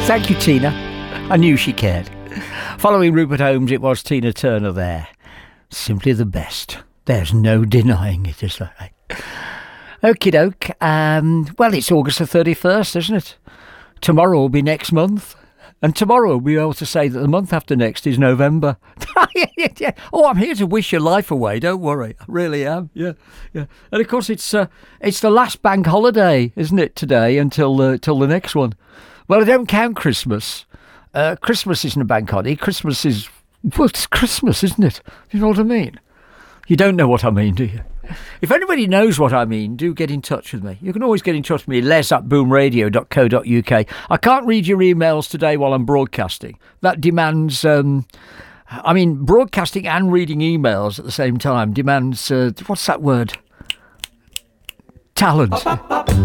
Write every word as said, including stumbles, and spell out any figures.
Thank you, Tina. I knew she cared. Following Rupert Holmes, it was Tina Turner there. Simply the best. There's no denying it, is there? Okie doke. Um, well, it's August the thirty-first, isn't it? Tomorrow will be next month. And tomorrow we'll be able to say that the month after next is November. Oh, I'm here to wish your life away. Don't worry. I really am. Yeah, yeah. And of course, it's uh, it's the last bank holiday, isn't it, today until uh, till the next one? Well, I don't count Christmas. Uh, Christmas isn't a bank holiday. Christmas is, well, it's Christmas, isn't it? You know what I mean? You don't know what I mean, do you? If anybody knows what I mean, do get in touch with me. You can always get in touch with me, les at boomradio dot co dot uk. I can't read your emails today while I'm broadcasting. That demands, um, I mean, broadcasting and reading emails at the same time demands, uh, what's that word? Talent.